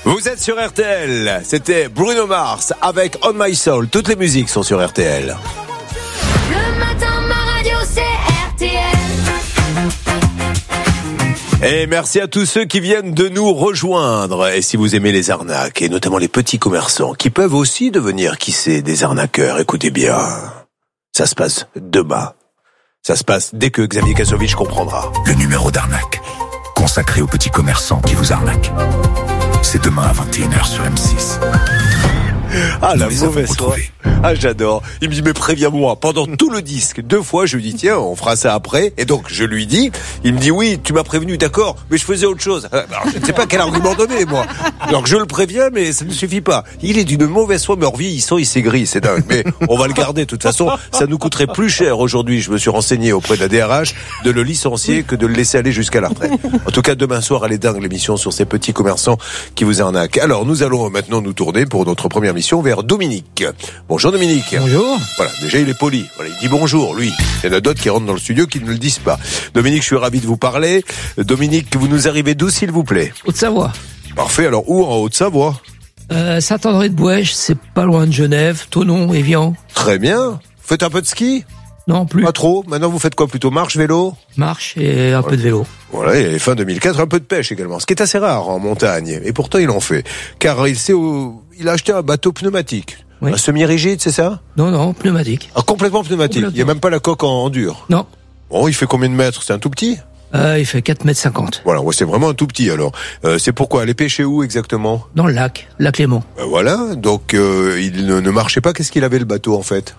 Vous êtes sur RTL, c'était Bruno Mars avec On My Soul. Toutes les musiques sont sur RTL. Le matin, ma radio, c'est RTL. Et merci à tous ceux qui viennent de nous rejoindre. Et si vous aimez les arnaques, et notamment les petits commerçants, qui peuvent aussi devenir, qui sait, des arnaqueurs, écoutez bien, ça se passe demain. Ça se passe dès que Xavier Kasovic comprendra. Le numéro d'arnaque, consacré aux petits commerçants qui vous arnaquent. C'est demain à 21h sur M6. Ah, la mauvaise foi. Ah, j'adore. Il me dit, mais préviens-moi. Pendant tout le disque, 2 fois, je lui dis, tiens, on fera ça après. Et donc, je lui dis, il me dit, oui, tu m'as prévenu, d'accord, mais je faisais autre chose. Alors, je ne sais pas quel argument donner, moi. Alors, je le préviens, mais ça ne suffit pas. Il est d'une mauvaise foi, mais en vieillissant, il s'aigrit, c'est dingue. Mais on va le garder, de toute façon. Ça nous coûterait plus cher aujourd'hui. Je me suis renseigné auprès de la DRH de le licencier que de le laisser aller jusqu'à la retraite. En tout cas, demain soir, elle est dingue, l'émission sur ces petits commerçants qui vous arnaquent. Alors, nous allons maintenant nous tourner pour notre première mission vers Dominique. Bonjour Dominique. Bonjour. Voilà, déjà il est poli. Voilà, il dit bonjour, lui. Il y en a d'autres qui rentrent dans le studio qui ne le disent pas. Dominique, je suis ravi de vous parler. Dominique, vous nous arrivez d'où, s'il vous plaît? Haute-Savoie. Parfait, alors où en Haute-Savoie? Saint-André-de-Bouèche, c'est pas loin de Genève, Thonon, Évian. Très bien. Vous faites un peu de ski? Non, plus. Pas trop. Maintenant, vous faites quoi? Plutôt marche, vélo? Marche et un peu de vélo. Voilà, et fin 2004, un peu de pêche également. Ce qui est assez rare en montagne. Et pourtant, il en fait. Car il a acheté un bateau pneumatique. Oui. Un semi-rigide, c'est ça? Non, pneumatique. Ah, complètement pneumatique. Complètement. Il n'y a même pas la coque en dur. Non. Bon, il fait combien de mètres? C'est un tout petit? Il fait 4,50 m. Voilà, ouais, c'est vraiment un tout petit alors. C'est pourquoi? Aller pêcher où exactement? Dans le lac Léman. Voilà, donc il ne marchait pas. Qu'est-ce qu'il avait le bateau en fait?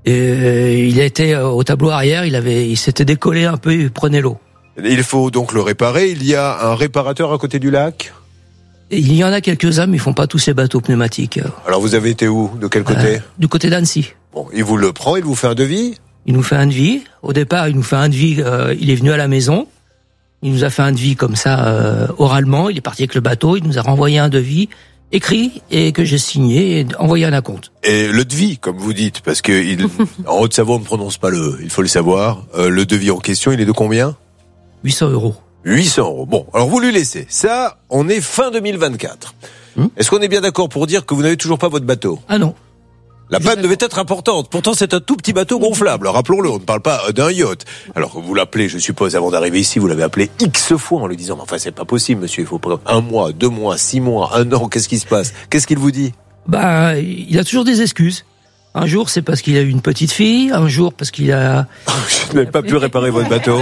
Et il a été au tableau arrière, il s'était décollé un peu, il prenait l'eau. Il faut donc le réparer. Il y a un réparateur à côté du lac? Et il y en a quelques-uns, mais ils font pas tous ces bateaux pneumatiques. Alors vous avez été où? De quel côté? Du côté d'Annecy. Bon, il vous le prend, il vous fait un devis? Il nous fait un devis. Au départ, il nous fait un devis, il est venu à la maison. Il nous a fait un devis comme ça, oralement. Il est parti avec le bateau. Il nous a renvoyé un devis écrit et que j'ai signé et envoyé à un acompte. Et le devis, comme vous dites, parce que en Haute-Savoie, on ne prononce pas il faut le savoir. Le devis en question, il est de combien? 800 €. 800 €. Bon, alors vous lui laissez. Ça, on est fin 2024. Est-ce qu'on est bien d'accord pour dire que vous n'avez toujours pas votre bateau? Ah non. La panne devait être importante. Pourtant, c'est un tout petit bateau gonflable. Rappelons-le, on ne parle pas d'un yacht. Alors, vous l'appelez, je suppose, avant d'arriver ici, vous l'avez appelé X fois en lui disant, enfin, c'est pas possible, monsieur, il faut prendre 1 mois, 2 mois, 6 mois, 1 an, qu'est-ce qui se passe? Qu'est-ce qu'il vous dit? Il a toujours des excuses. Un jour, c'est parce qu'il a eu une petite fille. Un jour, parce qu'il a... Je n'ai pas pu réparer votre bateau.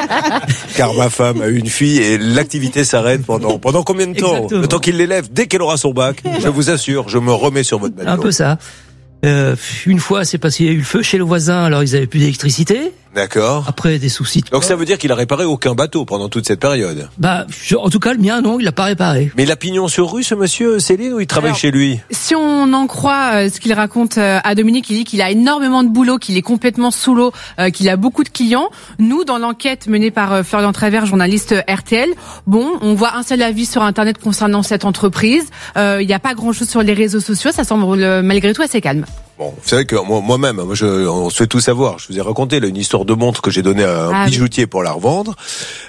Car ma femme a eu une fille et l'activité s'arrête pendant combien de temps? Exactement. Le temps qu'il l'élève, dès qu'elle aura son bac, je vous assure, je me remets sur votre bateau. Un peu ça. Une fois, c'est parce qu'il y a eu le feu chez le voisin, alors ils avaient plus d'électricité. D'accord. Après, des soucis de... Donc ça veut dire qu'il a réparé aucun bateau pendant toute cette période? En tout cas, le mien, non, il l'a pas réparé. Mais il a pignon sur rue, ce monsieur, Céline, ou il travaille chez lui? Si on en croit ce qu'il raconte à Dominique, il dit qu'il a énormément de boulot, qu'il est complètement sous l'eau, qu'il a beaucoup de clients. Nous, dans l'enquête menée par Florian Travers, journaliste RTL, on voit un seul avis sur Internet concernant cette entreprise. Il n'y a pas grand-chose sur les réseaux sociaux, ça semble malgré tout assez calme. Bon, vous savez que moi-même, on se fait tout savoir. Je vous ai raconté là une histoire de montre que j'ai donnée à un bijoutier pour la revendre,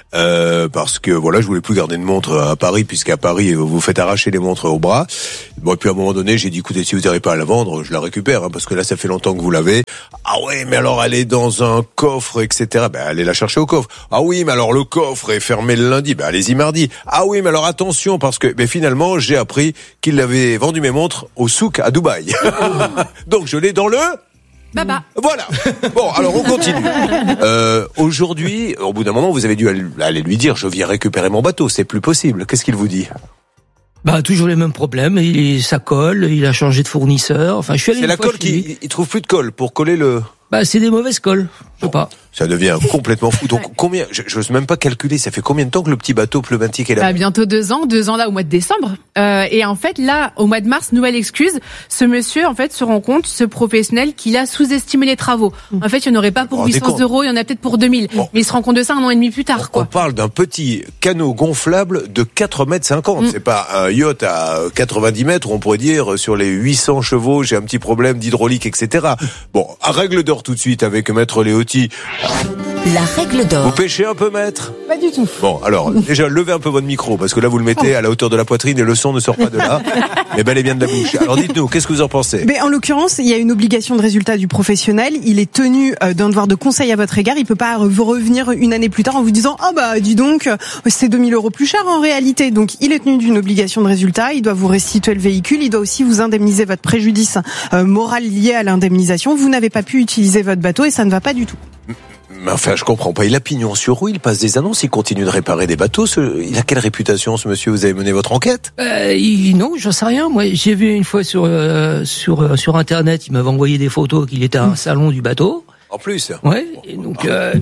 parce que voilà, je voulais plus garder de montre à Paris, puisqu'à Paris vous faites arracher les montres au bras. Bon, et puis à un moment donné, j'ai dit, écoutez, si vous n'arrivez pas à la vendre, je la récupère, parce que là, ça fait longtemps que vous l'avez. Ah ouais, mais alors elle est dans un coffre, etc. Allez la chercher au coffre. Ah oui, mais alors le coffre est fermé le lundi. Allez-y mardi. Ah oui, mais alors attention, parce que finalement, j'ai appris qu'il avait vendu mes montres au souk à Dubaï. Donc je l'ai dans le Baba. Voilà. Bon, alors on continue. Aujourd'hui, au bout d'un moment, vous avez dû aller lui dire, je viens récupérer mon bateau. C'est plus possible. Qu'est-ce qu'il vous dit? Toujours les mêmes problèmes. Ça colle. Il a changé de fournisseur. Enfin, je suis allé. C'est la colle il trouve plus de colle pour coller le. C'est des mauvaises colles. Je sais pas. Ça devient complètement fou. Donc combien, j'ose même pas calculer, ça fait combien de temps que le petit bateau pneumatique est là? Bientôt 2 ans là au mois de décembre. Et en fait là, au mois de mars, nouvelle excuse, ce monsieur en fait se rend compte, ce professionnel, qu'il a sous-estimé les travaux. En fait, il n'y en aurait pas pour 800 €, il y en a peut-être pour 2000. Bon. Mais il se rend compte de ça 1 an et demi plus tard, quoi. On parle d'un petit canot gonflable de 4,50 m. C'est pas un yacht à 90 mètres où on pourrait dire sur les 800 chevaux, j'ai un petit problème d'hydraulique, etc. Bon, à règle d'or tout de suite avec Maître Léoty. La règle Vous d'or. pêchez un peu, maître? Pas du tout. Bon, alors, déjà, levez un peu votre micro, parce que là, vous le mettez à la hauteur de la poitrine et le son ne sort pas de là, mais bel et bien de la bouche. Alors, dites-nous, qu'est-ce que vous en pensez? Mais en l'occurrence, il y a une obligation de résultat du professionnel. Il est tenu d'un devoir de conseil à votre égard. Il peut pas vous revenir une année plus tard en vous disant « Ah bah, dis donc, c'est 2 000 € plus cher en réalité. » Donc, il est tenu d'une obligation de résultat. Il doit vous restituer le véhicule. Il doit aussi vous indemniser votre préjudice moral lié à l'indemnisation. Vous n'avez pas pu utiliser votre bateau et ça ne va pas du tout. Mais enfin, je comprends pas. Il a pignon sur rue, il passe des annonces, il continue de réparer des bateaux. Il a quelle réputation, ce monsieur? Vous avez mené votre enquête? Non, j'en sais rien. Moi, j'ai vu une fois sur Internet, il m'avait envoyé des photos qu'il était à un salon du bateau. En plus. Ouais, et donc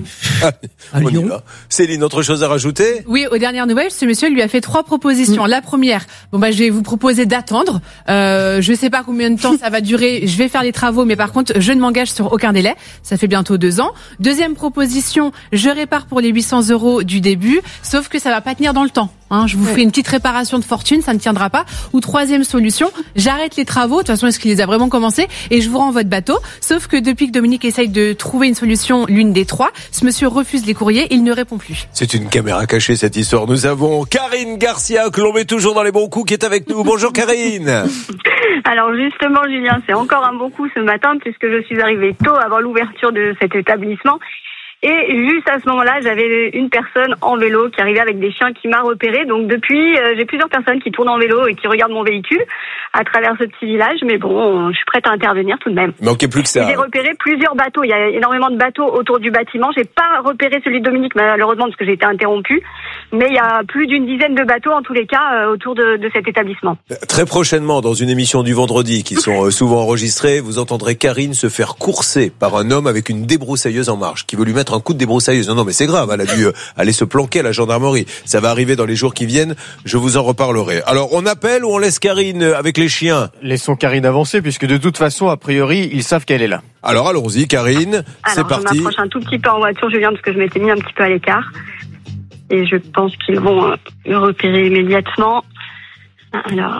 on y va. Céline, autre chose à rajouter? Oui, aux dernières nouvelles, ce monsieur lui a fait 3 propositions. La première, je vais vous proposer d'attendre. Je sais pas combien de temps ça va durer. Je vais faire les travaux, mais par contre, je ne m'engage sur aucun délai. Ça fait bientôt 2 ans. Deuxième proposition, je répare pour les 800 € du début, sauf que ça va pas tenir dans le temps. Je vous fais une petite réparation de fortune, ça ne tiendra pas. Ou troisième solution, j'arrête les travaux. De toute façon, est-ce qu'il les a vraiment commencés? Et je vous rends votre bateau. Sauf que depuis que Dominique essaye de trouver une solution, l'une des 3, ce monsieur refuse les courriers, il ne répond plus. C'est une caméra cachée, cette histoire. Nous avons Karine Garcia, que l'on met toujours dans les bons coups, qui est avec nous. Bonjour Karine. Alors justement, Julien, c'est encore un bon coup ce matin, puisque je suis arrivée tôt avant l'ouverture de cet établissement. Et juste à ce moment-là, j'avais une personne en vélo qui arrivait avec des chiens qui m'a repéré. Donc depuis, j'ai plusieurs personnes qui tournent en vélo et qui regardent mon véhicule à travers ce petit village. Mais bon, je suis prête à intervenir tout de même. Manquait plus que ça. J'ai repéré plusieurs bateaux. Il y a énormément de bateaux autour du bâtiment. J'ai pas repéré celui de Dominique, malheureusement, parce que j'ai été interrompue. Mais il y a plus d'une dizaine de bateaux, en tous les cas, autour de cet établissement. Très prochainement, dans une émission du vendredi, qui sont souvent enregistrées, vous entendrez Karine se faire courser par un homme avec une débroussailleuse en marche, qui veut lui mettre un coup de débroussailleuse. Non, mais c'est grave, elle a dû aller se planquer à la gendarmerie. Ça va arriver dans les jours qui viennent, je vous en reparlerai. Alors, on appelle ou on laisse Karine avec les chiens? Laissons Karine avancer, puisque de toute façon, a priori, ils savent qu'elle est là. Alors, allons-y, Karine, c'est parti. Je m'approche un tout petit peu en voiture, Julien, parce que je m'étais mis un petit peu à l'écart. Et je pense qu'ils vont me repérer immédiatement. Alors...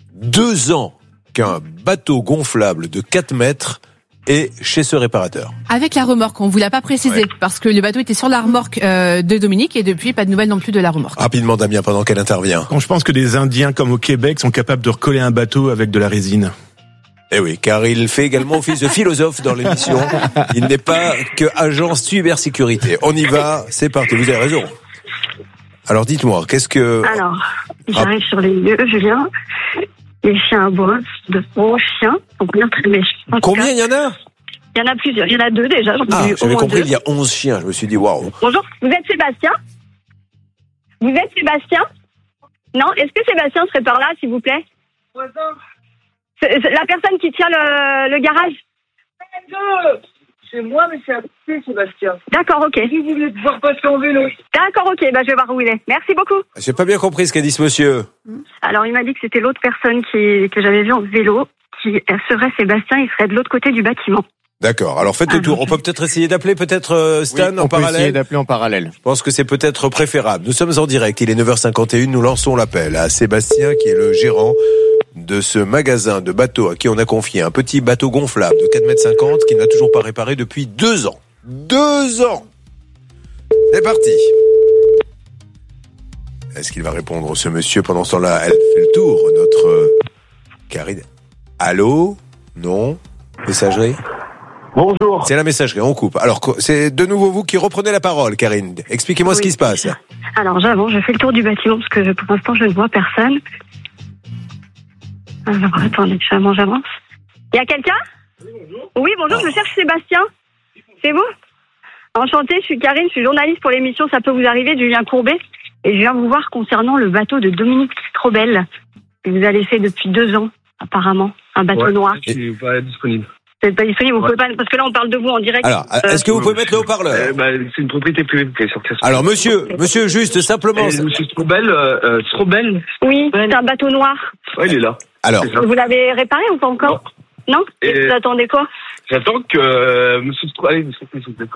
2 ans qu'un bateau gonflable de 4 mètres est chez ce réparateur. Avec la remorque, on vous l'a pas précisé, parce que le bateau était sur la remorque de Dominique, et depuis, pas de nouvelles non plus de la remorque. Rapidement, Damien, pendant qu'elle intervient. Je pense que des Indiens, comme au Québec, sont capables de recoller un bateau avec de la résine. Eh oui, car il fait également office de philosophe dans l'émission. Il n'est pas que agent cybersécurité. On y va, c'est parti, vous avez raison. Alors dites-moi, qu'est-ce que... Alors, j'arrive sur les lieux, Julien. Les chiens aboient, de bons chiens, donc bien très méchants. Combien il y en a? Il y en a plusieurs, il y en a 2 déjà. J'avais compris, il y a 11 chiens, je me suis dit waouh. Bonjour, vous êtes Sébastien? Vous êtes Sébastien? Non, est-ce que Sébastien serait par là, s'il vous plaît? La personne qui tient le garage? C'est moi, mais c'est à côté, Sébastien. D'accord, ok. Si vous voulez pouvoir passer en vélo. D'accord, ok, je vais voir où il est. Merci beaucoup. J'ai pas bien compris ce qu'a dit ce monsieur. Alors, il m'a dit que c'était l'autre personne que j'avais vue en vélo, qui serait Sébastien, il serait de l'autre côté du bâtiment. D'accord, alors faites le tour. On peut peut-être essayer d'appeler Stan en parallèle. On peut essayer d'appeler en parallèle. Je pense que c'est peut-être préférable. Nous sommes en direct, il est 9h51, nous lançons l'appel à Sébastien, qui est le gérant de ce magasin de bateaux à qui on a confié un petit bateau gonflable de 4,50 m qui n'a toujours pas réparé depuis 2 ans. 2 ans! C'est parti! Est-ce qu'il va répondre, ce monsieur? Pendant ce temps-là, elle fait le tour, notre Karine. Allô? Non? Messagerie? Bonjour. C'est la messagerie, on coupe. Alors, c'est de nouveau vous qui reprenez la parole, Karine. Expliquez-moi ce qui se passe. Alors, j'avance, je fais le tour du bâtiment parce que pour l'instant, je ne vois personne. Alors, attendez, j'avance. Il y a quelqu'un? Oui, bonjour, je cherche Sébastien. C'est vous? Enchantée, je suis Karine, je suis journaliste pour l'émission Ça peut vous arriver, Julien Courbet. Et je viens vous voir concernant le bateau de Dominique Strobel, que vous avez fait depuis 2 ans, apparemment. Un bateau noir. Je suis pas disponible. Vous n'êtes pas disponible, vous pouvez pas, parce que là, on parle de vous en direct. Alors, est-ce que vous pouvez mettre le haut-parleur? C'est une propriété privée qui est sur Castres. Alors, monsieur, juste simplement. Monsieur Strobel. Oui, c'est un bateau noir. Ouais, il est là. Alors. Vous l'avez réparé ou pas encore? Non. Et vous attendez quoi? J'attends que monsieur Strobel. Allez, s'il vous plaît.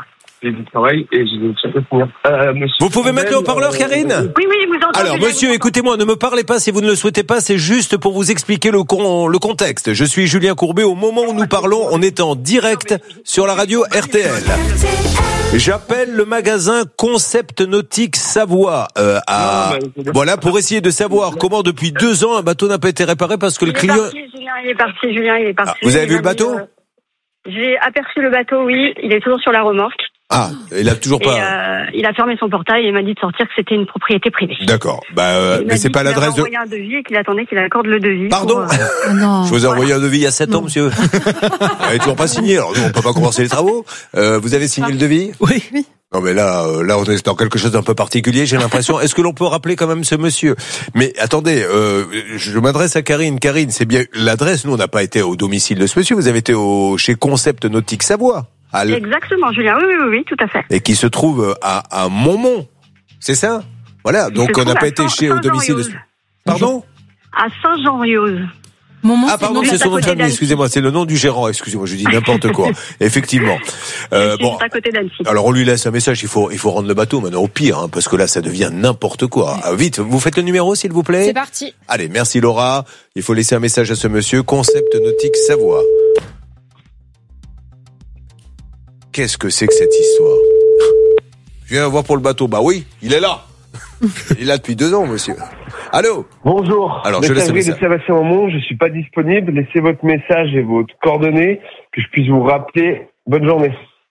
j'ai du travail et je vais finir. Vous pouvez mettre le haut-parleur, Karine? Oui, je vous entends. Alors, monsieur, écoutez-moi, ne me parlez pas si vous ne le souhaitez pas, c'est juste pour vous expliquer le contexte. Je suis Julien Courbet, au moment où nous parlons, on est en direct sur la radio RTL. J'appelle le magasin Concept Nautique Savoie voilà, pour essayer de savoir comment depuis 2 ans un bateau n'a pas été réparé parce que le client... Julien, il est parti. Vous avez vu le bateau? J'ai aperçu le bateau, oui, il est toujours sur la remorque. Ah, il a toujours pas... il a fermé son portail et m'a dit de sortir que c'était une propriété privée. D'accord, mais c'est pas l'adresse de... Il m'a envoyé un devis et qu'il attendait qu'il accorde le devis. Pardon Non. Je vous ai envoyé un devis il y a 7 ans, monsieur. Vous n'avez toujours pas signé, alors nous, on peut pas commencer les travaux. Vous avez signé le devis? Oui. Non mais là on est dans quelque chose d'un peu particulier, j'ai l'impression. Est-ce que l'on peut rappeler quand même ce monsieur? Mais attendez, je m'adresse à Karine. Karine, c'est bien l'adresse. Nous, on n'a pas été au domicile de ce monsieur. Vous avez été chez Concept Nautique Savoie. Exactement, Julien. Oui, tout à fait. Et qui se trouve à Montmont. C'est ça? Voilà. Donc on n'a pas été au domicile de ce... Pardon? À Saint-Jean-Riose. Ah pardon, c'est son nom de famille, excusez-moi, c'est le nom du gérant, excusez-moi, je dis n'importe quoi. Effectivement. Bon, à côté d'Annecy. Alors on lui laisse un message, il faut rendre le bateau maintenant au pire, hein, parce que là ça devient n'importe quoi. Vite, vous faites le numéro s'il vous plaît. C'est parti. Allez, merci Laura. Il faut laisser un message à ce monsieur, Concept Nautique Savoie. Qu'est-ce que c'est que cette histoire? Je viens voir pour le bateau. Bah oui, il est là. Il est là depuis 2 ans, monsieur. Allô? Bonjour. Alors, je laisse un message. De Sébastien Momont, je suis pas disponible. Laissez votre message et votre coordonnées, que je puisse vous rappeler. Bonne journée.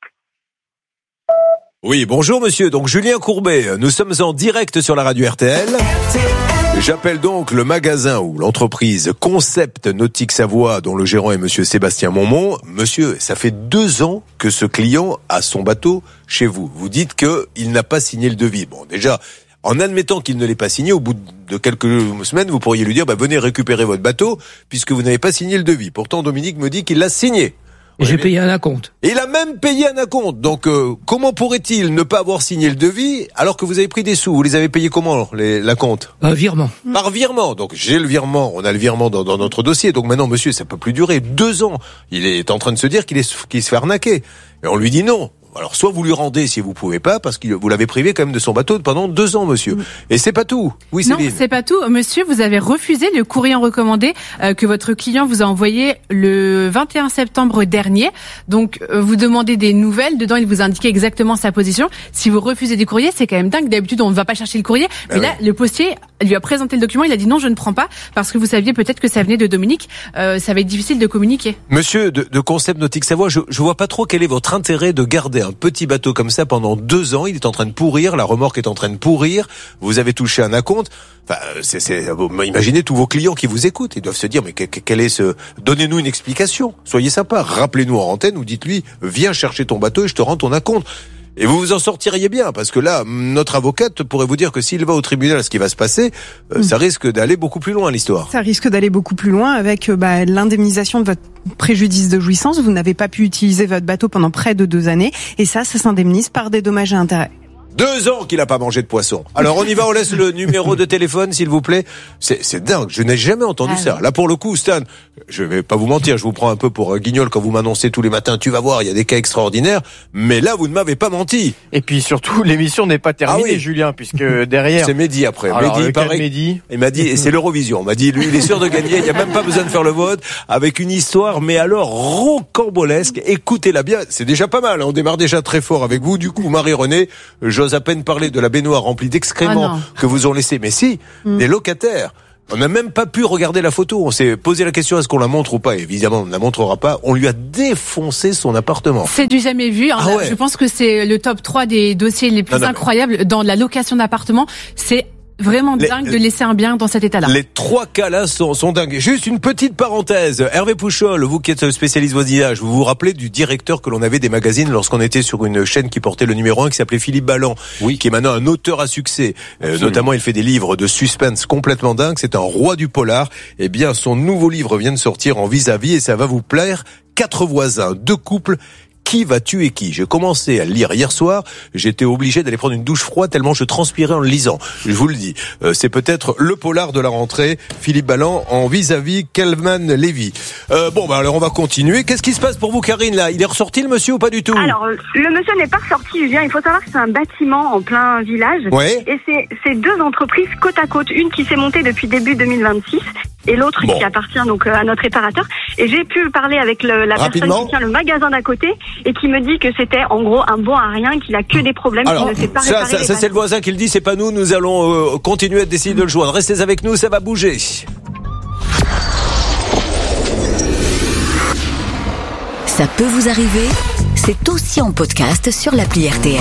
Oui, bonjour monsieur. Donc, Julien Courbet. Nous sommes en direct sur la radio RTL. J'appelle donc le magasin ou l'entreprise Concept Nautique Savoie, dont le gérant est monsieur Sébastien Momont. Monsieur, ça fait 2 ans que ce client a son bateau chez vous. Vous dites qu'il n'a pas signé le devis. Bon, déjà, en admettant qu'il ne l'ait pas signé, au bout de quelques semaines, vous pourriez lui dire, venez récupérer votre bateau, puisque vous n'avez pas signé le devis. Pourtant, Dominique me dit qu'il l'a signé. Et j'ai payé un acompte. Et il a même payé un acompte. Donc, comment pourrait-il ne pas avoir signé le devis, alors que vous avez pris des sous? Vous les avez payés comment, l'acompte? Virement. Par virement. Donc, j'ai le virement. On a le virement dans notre dossier. Donc maintenant, monsieur, ça peut plus durer 2 ans. Il est en train de se dire qu'il se fait arnaquer. Et on lui dit non. Alors, soit vous lui rendez si vous pouvez pas, parce que vous l'avez privé quand même de son bateau pendant 2 ans, monsieur. Et c'est pas tout. Oui, Céline. Non, c'est pas tout. Monsieur, vous avez refusé le courrier recommandé que votre client vous a envoyé le 21 septembre dernier. Donc, vous demandez des nouvelles. Dedans, il vous indiquait exactement sa position. Si vous refusez des courriers, c'est quand même dingue. D'habitude, on ne va pas chercher le courrier. Mais là, le postier lui a présenté le document. Il a dit non, je ne prends pas, parce que vous saviez peut-être que ça venait de Dominique. Ça va être difficile de communiquer. Monsieur de Concept Nautique Savoie, je vois pas trop quel est votre intérêt de garder un petit bateau comme ça pendant 2 ans. Il est en train de pourrir, la remorque est en train de pourrir. Vous avez touché un acompte. Enfin, imaginez tous vos clients qui vous écoutent. Ils doivent se dire, mais quel est ce... Donnez-nous une explication. Soyez sympa. Rappelez-nous en antenne ou dites-lui, viens chercher ton bateau et je te rends ton acompte. Et vous vous en sortiriez bien, parce que là, notre avocate pourrait vous dire que s'il va au tribunal, ce qui va se passer, ça risque d'aller beaucoup plus loin, l'histoire. Ça risque d'aller beaucoup plus loin avec l'indemnisation de votre préjudice de jouissance. Vous n'avez pas pu utiliser votre bateau pendant près de 2 années, et ça s'indemnise par des dommages et intérêts. 2 ans qu'il a pas mangé de poisson. Alors on y va, on laisse le numéro de téléphone s'il vous plaît. C'est dingue, je n'ai jamais entendu ça. Là pour le coup, Stan, je vais pas vous mentir, je vous prends un peu pour un guignol quand vous m'annoncez tous les matins, tu vas voir, il y a des cas extraordinaires, mais là vous ne m'avez pas menti. Et puis surtout, l'émission n'est pas terminée, Julien, puisque derrière... C'est Mehdi après. Alors, Mehdi, il m'a dit, et c'est l'Eurovision, on m'a dit, lui il est sûr de gagner, il n'y a même pas besoin de faire le vote, avec une histoire, mais alors rocambolesque, écoutez-la bien, c'est déjà pas mal, on démarre déjà très fort avec vous, du coup Marie-Renée, j'ose à peine parler de la baignoire remplie d'excréments que vous ont laissé, mais si, des locataires. On n'a même pas pu regarder la photo. On s'est posé la question, est-ce qu'on la montre ou pas? Évidemment, on ne la montrera pas. On lui a défoncé son appartement. C'est du jamais vu. Je pense que c'est le top 3 des dossiers les plus incroyables dans la location d'appartements. C'est vraiment dingue de laisser un bien dans cet état-là. Les 3 cas là sont dingues. Juste une petite parenthèse. Hervé Pouchol, vous qui êtes spécialiste voisinage, vous vous rappelez du directeur que l'on avait des magazines lorsqu'on était sur une chaîne qui portait le numéro 1 qui s'appelait Philippe Balland, qui est maintenant un auteur à succès. Notamment, il fait des livres de suspense complètement dingues. C'est un roi du polar. Eh bien, son nouveau livre vient de sortir en vis-à-vis et ça va vous plaire. 4 voisins, 2 couples Qui va tuer qui? J'ai commencé à le lire hier soir. J'étais obligé d'aller prendre une douche froide tellement je transpirais en le lisant. Je vous le dis. C'est peut-être le polar de la rentrée. Philippe Balland en vis-à-vis Kelman Lévy. Alors on va continuer. Qu'est-ce qui se passe pour vous, Karine, là? Il est ressorti, le monsieur, ou pas du tout? Alors, le monsieur n'est pas ressorti, Julien. Il faut savoir que c'est un bâtiment en plein village. Ouais. Et c'est deux entreprises côte à côte. Une qui s'est montée depuis début 2026 et l'autre qui appartient donc à notre réparateur. Et j'ai pu parler avec la personne qui tient le magasin d'à côté et qui me dit que c'était en gros un bon à rien, qu'il a que des problèmes, qu'il ne sait pas réparer. Ça c'est le voisin qui le dit, c'est pas nous. Nous allons continuer d'essayer de le joindre. Restez avec nous, ça va bouger. Ça peut vous arriver, c'est aussi en podcast sur l'appli RTL.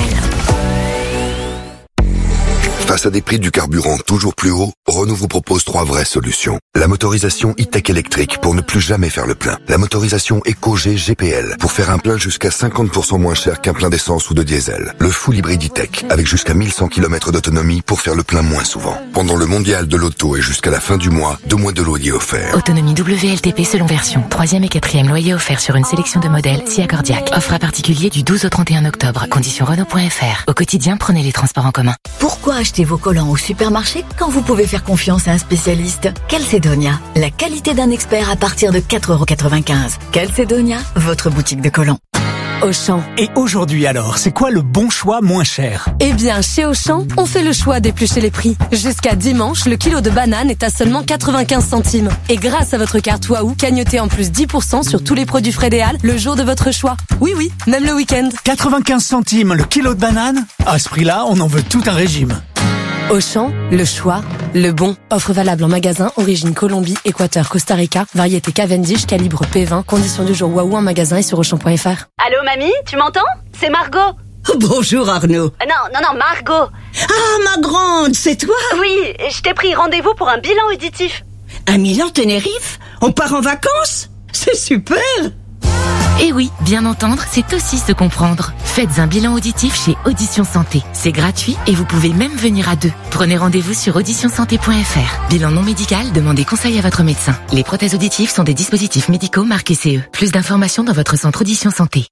Face à des prix du carburant toujours plus hauts, Renault vous propose 3 vraies solutions. La motorisation e-tech électrique pour ne plus jamais faire le plein. La motorisation EcoG GPL pour faire un plein jusqu'à 50% moins cher qu'un plein d'essence ou de diesel. Le full hybride e-tech avec jusqu'à 1100 km d'autonomie pour faire le plein moins souvent. Pendant le mondial de l'auto et jusqu'à la fin du mois, 2 mois de loyer offert. Autonomie WLTP selon version. 3e et 4e loyer offert sur une sélection de modèles SIA Cordiac. Offre à particulier du 12 au 31 octobre. Conditions Renault.fr. Au quotidien, prenez les transports en commun. Pourquoi acheter vos collants au supermarché quand vous pouvez faire confiance à un spécialiste? Calcedonia, la qualité d'un expert à partir de 4,95 €. Calcedonia, votre boutique de collants. Auchan. Et aujourd'hui alors, c'est quoi le bon choix moins cher? Eh bien, chez Auchan, on fait le choix d'éplucher les prix. Jusqu'à dimanche, le kilo de banane est à seulement 95 centimes. Et grâce à votre carte Waouh, cagnotez en plus 10% sur tous les produits Frédéal le jour de votre choix. Oui, même le week-end. 95 centimes le kilo de banane? À ce prix-là, on en veut tout un régime. Auchan, le choix, le bon. Offre valable en magasin, origine Colombie, Équateur, Costa Rica, variété Cavendish, calibre P20, conditions du jour Waouh en magasin et sur Auchan.fr. Allô mamie, tu m'entends? C'est Margot. Bonjour Arnaud. Non, Margot. Ah, ma grande, c'est toi? Oui, je t'ai pris rendez-vous pour un bilan auditif. Un Milan Tenerife? On part en vacances? C'est super! Et oui, bien entendre, c'est aussi se comprendre. Faites un bilan auditif chez Audition Santé. C'est gratuit et vous pouvez même venir à 2. Prenez rendez-vous sur auditionsanté.fr. Bilan non médical, demandez conseil à votre médecin. Les prothèses auditives sont des dispositifs médicaux marqués CE. Plus d'informations dans votre centre Audition Santé.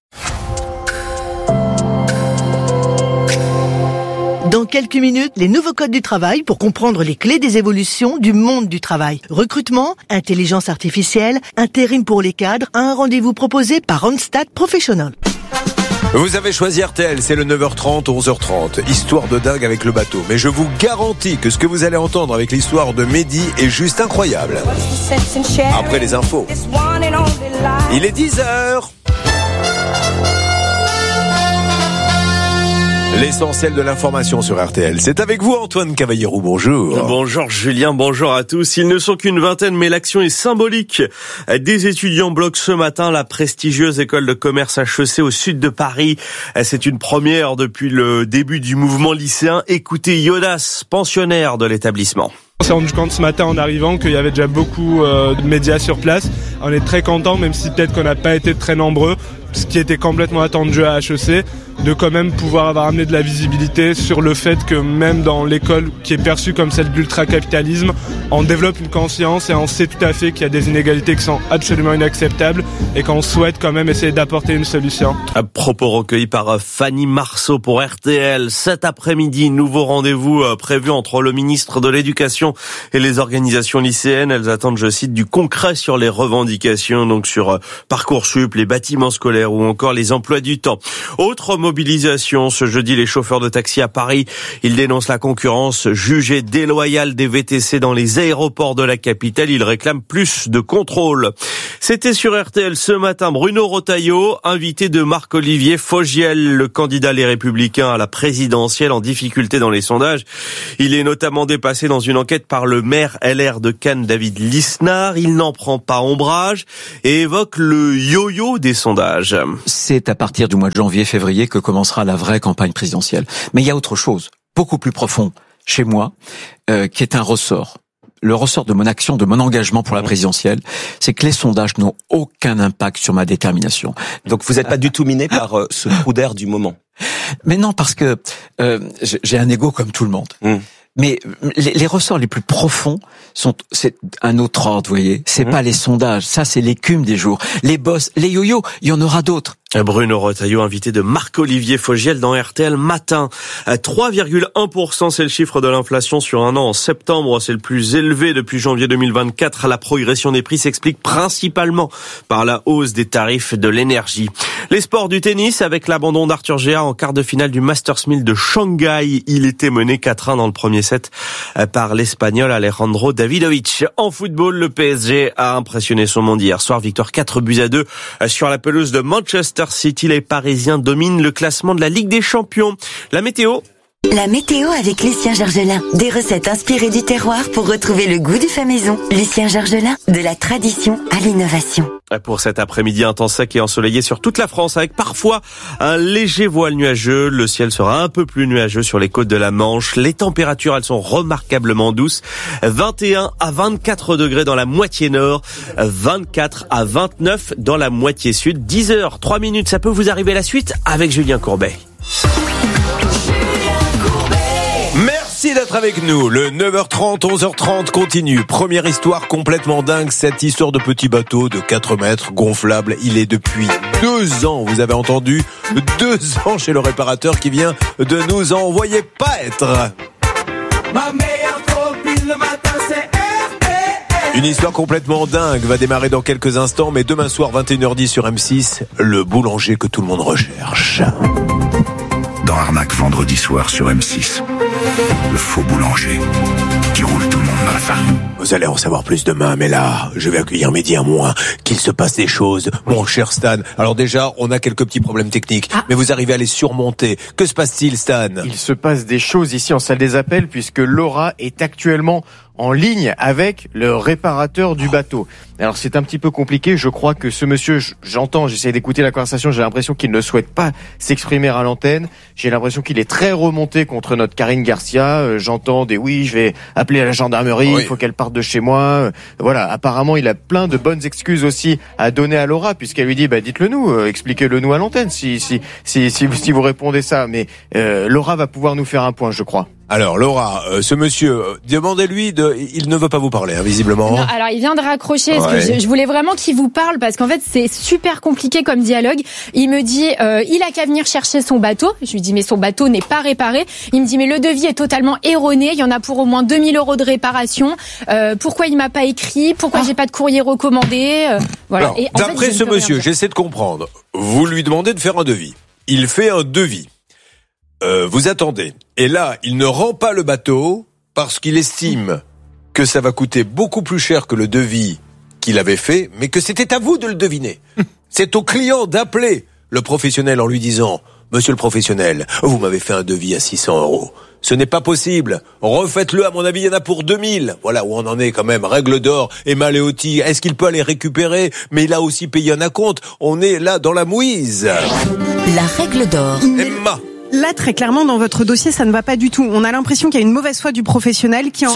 Dans quelques minutes, les nouveaux codes du travail pour comprendre les clés des évolutions du monde du travail. Recrutement, intelligence artificielle, intérim pour les cadres, un rendez-vous proposé par Randstad Professional. Vous avez choisi RTL, c'est le 9h30, 11h30. Histoire de dingue avec le bateau. Mais je vous garantis que ce que vous allez entendre avec l'histoire de Mehdi est juste incroyable. Après les infos. Il est 10h. L'essentiel de l'information sur RTL. C'est avec vous, Antoine Cavallero. Bonjour. Bonjour, Julien. Bonjour à tous. Ils ne sont qu'une vingtaine, mais l'action est symbolique. Des étudiants bloquent ce matin la prestigieuse école de commerce HEC au sud de Paris. C'est une première depuis le début du mouvement lycéen. Écoutez Yodas, pensionnaire de l'établissement. On s'est rendu compte ce matin en arrivant qu'il y avait déjà beaucoup de médias sur place. On est très contents, même si peut-être qu'on n'a pas été très nombreux, ce qui était complètement attendu à HEC, de quand même pouvoir avoir amené de la visibilité sur le fait que même dans l'école qui est perçue comme celle de l'ultra-capitalisme, on développe une conscience et on sait tout à fait qu'il y a des inégalités qui sont absolument inacceptables et qu'on souhaite quand même essayer d'apporter une solution. À propos recueillis par Fanny Marceau pour RTL. Cet après-midi, nouveau rendez-vous prévu entre le ministre de l'Éducation et les organisations lycéennes. Elles attendent, je cite, du concret sur les revendications, donc sur Parcoursup, les bâtiments scolaires ou encore les emplois du temps. Autre mobilisation ce jeudi, les chauffeurs de taxi à Paris. Ils dénoncent la concurrence jugée déloyale des VTC dans les aéroports de la capitale. Ils réclament plus de contrôle. C'était sur RTL ce matin. Bruno Retailleau, invité de Marc-Olivier Fogiel, le candidat Les Républicains à la présidentielle en difficulté dans les sondages. Il est notamment dépassé dans une enquête par le maire LR de Cannes, David Lisnard. Il n'en prend pas ombrage et évoque le yo-yo des sondages. C'est à partir du mois de janvier-février que commencera la vraie campagne présidentielle. Mais il y a autre chose, beaucoup plus profond, chez moi, qui est un ressort. Le ressort de mon action, de mon engagement pour la présidentielle, c'est que les sondages n'ont aucun impact sur ma détermination. Donc vous n'êtes pas du tout miné par ce trou d'air du moment. Mais non, parce que j'ai un ego comme tout le monde. Mais les ressorts les plus profonds c'est un autre ordre, vous voyez. C'est pas les sondages, ça c'est l'écume des jours. Les boss, les yo-yo, il y en aura d'autres. Bruno Retailleau, invité de Marc-Olivier Fogiel dans RTL Matin. 3,1%, c'est le chiffre de l'inflation sur un an en septembre. C'est le plus élevé depuis janvier 2024. La progression des prix s'explique principalement par la hausse des tarifs de l'énergie. Les sports du tennis avec l'abandon d'Arthur Géard en quart de finale du Masters 1000 de Shanghai. Il était mené 4-1 dans le premier set par l'Espagnol Alejandro Davidovich. En football, le PSG a impressionné son monde hier soir. Victoire 4-2 sur la pelouse de Manchester City. Les Parisiens dominent le classement de la Ligue des Champions. La météo. La météo avec Lucien Georgelin. Des recettes inspirées du terroir pour retrouver le goût du fait maison. Lucien Georgelin, de la tradition à l'innovation. Pour cet après-midi, un temps sec et ensoleillé sur toute la France avec parfois un léger voile nuageux. Le ciel sera un peu plus nuageux sur les côtes de la Manche. Les températures, elles sont remarquablement douces. 21 à 24 degrés dans la moitié nord, 24 à 29 dans la moitié sud. 10h03, ça peut vous arriver la suite avec Julien Courbet. Merci d'être avec nous. Le 9h30, 11h30 continue. Première histoire complètement dingue, cette histoire de petit bateau de 4 mètres gonflable. Il est depuis 2 ans, vous avez entendu, 2 ans chez le réparateur qui vient de nous envoyer paître. Ma meilleure copine le matin, c'est RTL. Une histoire complètement dingue va démarrer dans quelques instants, mais demain soir 21h10 sur M6, le boulanger que tout le monde recherche. Dans Arnaque vendredi soir sur M6. Le faux boulanger qui roule tout le monde dans la farine. Vous allez en savoir plus demain, mais là, je vais accueillir Mehdi à moins qu'il se passe des choses, mon cher Stan. Alors déjà, on a quelques petits problèmes techniques, mais vous arrivez à les surmonter. Que se passe-t-il, Stan ? Il se passe des choses ici en salle des appels puisque Laura est actuellement en ligne avec le réparateur du bateau. Alors c'est un petit peu compliqué, je crois que ce monsieur, j'essaie d'écouter la conversation, j'ai l'impression qu'il ne souhaite pas s'exprimer à l'antenne, j'ai l'impression qu'il est très remonté contre notre Karine Garcia, j'entends des oui, je vais appeler la gendarmerie, il faut qu'elle parte de chez moi, voilà, apparemment il a plein de bonnes excuses aussi à donner à Laura, puisqu'elle lui dit, dites-le nous, expliquez-le nous à l'antenne si vous répondez ça, mais Laura va pouvoir nous faire un point, je crois. Alors Laura, ce monsieur, demandez-lui il ne veut pas vous parler, visiblement. Non, alors il vient de raccrocher. Parce que je voulais vraiment qu'il vous parle parce qu'en fait c'est super compliqué comme dialogue. Il me dit, il a qu'à venir chercher son bateau. Je lui dis mais son bateau n'est pas réparé. Il me dit mais le devis est totalement erroné. Il y en a pour au moins 2000 € de réparation. Pourquoi il m'a pas écrit ? Pourquoi j'ai pas de courrier recommandé ? Voilà. Alors, d'après ce monsieur, j'essaie de comprendre. Vous lui demandez de faire un devis. Il fait un devis. Vous attendez. Et là, il ne rend pas le bateau parce qu'il estime que ça va coûter beaucoup plus cher que le devis qu'il avait fait, mais que c'était à vous de le deviner. C'est au client d'appeler le professionnel en lui disant « Monsieur le professionnel, vous m'avez fait un devis à 600 €. Ce n'est pas possible. Refaites-le, à mon avis, il y en a pour 2000. » Voilà où on en est quand même. Règle d'or et Maléotti. Est-ce qu'il peut aller récupérer ? Mais il a aussi payé un acompte. On est là dans la mouise. La règle d'or. Emma. Là, très clairement, dans votre dossier, ça ne va pas du tout. On a l'impression qu'il y a une mauvaise foi du professionnel qui,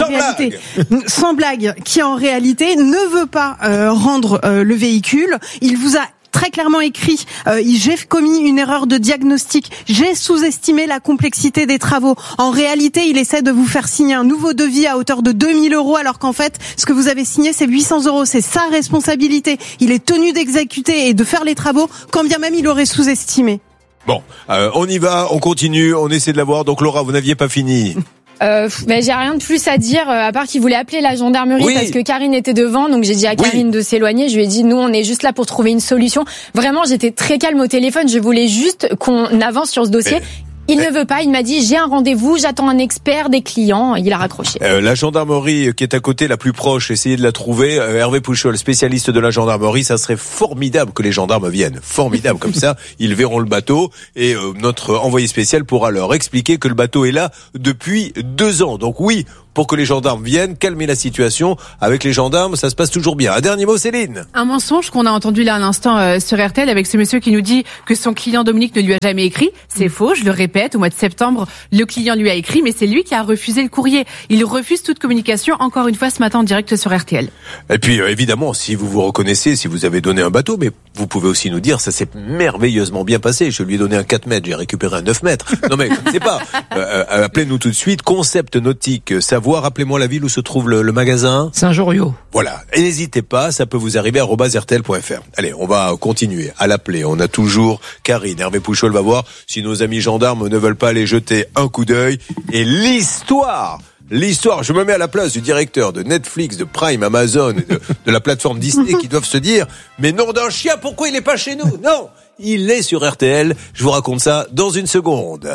sans blague, qui en réalité ne veut pas rendre le véhicule. Il vous a très clairement écrit, j'ai commis une erreur de diagnostic, j'ai sous-estimé la complexité des travaux. En réalité, il essaie de vous faire signer un nouveau devis à hauteur de 2000 € alors qu'en fait, ce que vous avez signé, c'est 800 €. C'est sa responsabilité. Il est tenu d'exécuter et de faire les travaux quand bien même il aurait sous-estimé. Bon, on y va, on continue, on essaie de la voir. Donc Laura, vous n'aviez pas fini. J'ai rien de plus à dire à part qu'il voulait appeler la gendarmerie parce que Karine était devant, donc j'ai dit à Karine de s'éloigner. Je lui ai dit nous on est juste là pour trouver une solution. Vraiment, j'étais très calme au téléphone. Je voulais juste qu'on avance sur ce dossier. Il ne veut pas, il m'a dit j'ai un rendez-vous, j'attends un expert, des clients, il a raccroché. La gendarmerie qui est à côté, la plus proche, essayez de la trouver. Hervé Pouchol, spécialiste de la gendarmerie, ça serait formidable que les gendarmes viennent. Formidable, comme ça, ils verront le bateau et notre envoyé spécial pourra leur expliquer que le bateau est là depuis 2 ans. Donc oui, pour que les gendarmes viennent, calmer la situation. Avec les gendarmes, ça se passe toujours bien. Un dernier mot, Céline. Un mensonge qu'on a entendu là à l'instant sur RTL avec ce monsieur qui nous dit que son client Dominique ne lui a jamais écrit. C'est faux, je le répète. Au mois de septembre, le client lui a écrit, mais c'est lui qui a refusé le courrier. Il refuse toute communication, encore une fois ce matin en direct sur RTL. Et puis évidemment, si vous vous reconnaissez, si vous avez donné un bateau, mais vous pouvez aussi nous dire ça s'est merveilleusement bien passé. Je lui ai donné un 4 mètres, j'ai récupéré un 9 mètres. Non mais c'est pas. Appelez-nous tout de suite. Concept nautique, ça Savoie. Rappelez-moi la ville où se trouve le magasin. Saint-Joriot. Voilà. Et n'hésitez pas, ça peut vous arriver @rtl.fr. Allez, on va continuer à l'appeler. On a toujours Karine. Hervé Pouchol va voir si nos amis gendarmes ne veulent pas aller jeter un coup d'œil. Et l'histoire, je me mets à la place du directeur de Netflix, de Prime, Amazon, de la plateforme Disney qui doivent se dire, mais nom d'un chien, pourquoi il est pas chez nous? Non, il est sur RTL. Je vous raconte ça dans une seconde.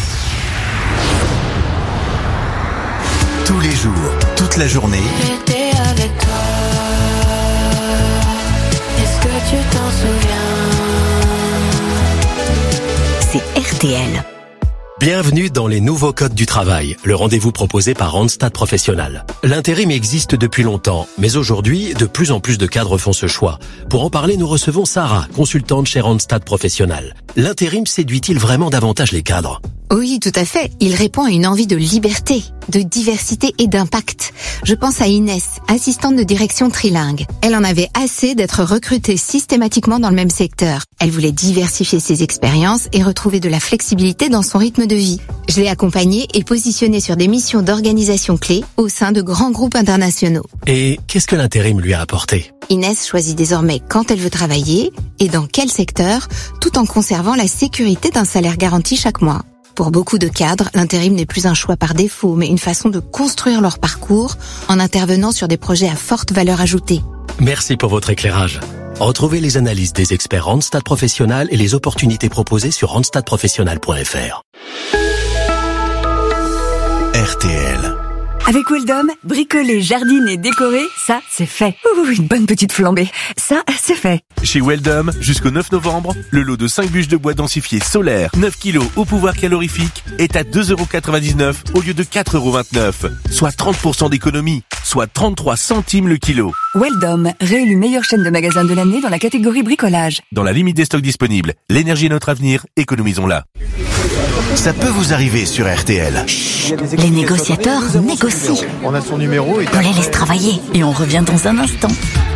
Tous les jours, toute la journée. J'étais avec toi. Est-ce que tu t'en souviens? C'est RTL. Bienvenue dans les nouveaux codes du travail, le rendez-vous proposé par Randstad Professionnel. L'intérim existe depuis longtemps, mais aujourd'hui, de plus en plus de cadres font ce choix. Pour en parler, nous recevons Sarah, consultante chez Randstad Professionnel. L'intérim séduit-il vraiment davantage les cadres ? Oui, tout à fait. Il répond à une envie de liberté, de diversité et d'impact. Je pense à Inès, assistante de direction trilingue. Elle en avait assez d'être recrutée systématiquement dans le même secteur. Elle voulait diversifier ses expériences et retrouver de la flexibilité dans son rythme de vie. Je l'ai accompagnée et positionnée sur des missions d'organisation clés au sein de grands groupes internationaux. Et qu'est-ce que l'intérim lui a apporté ? Inès choisit désormais quand elle veut travailler et dans quel secteur, tout en conservant la sécurité d'un salaire garanti chaque mois. Pour beaucoup de cadres, l'intérim n'est plus un choix par défaut, mais une façon de construire leur parcours en intervenant sur des projets à forte valeur ajoutée. Merci pour votre éclairage. Retrouvez les analyses des experts Randstad Professionnel et les opportunités proposées sur randstadprofessionnel.fr. RTL. Avec Weldom, bricoler, jardiner, décorer, ça, c'est fait. Ouh, une bonne petite flambée. Ça, c'est fait. Chez Weldom, jusqu'au 9 novembre, le lot de 5 bûches de bois densifiées solaires, 9 kg au pouvoir calorifique, est à 2,99€ au lieu de 4,29€. Soit 30% d'économie, soit 33 centimes le kilo. Weldom, réélu meilleure chaîne de magasins de l'année dans la catégorie bricolage. Dans la limite des stocks disponibles, l'énergie est notre avenir, économisons-la. Ça peut vous arriver sur RTL. Les négociateurs négocient. On a son numéro et on les laisse travailler et on revient dans un instant.